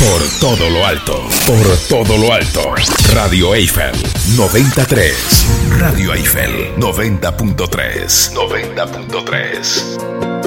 Por todo lo alto, por todo lo alto. Radio Eiffel 93. Radio Eiffel 90.3. 90.3.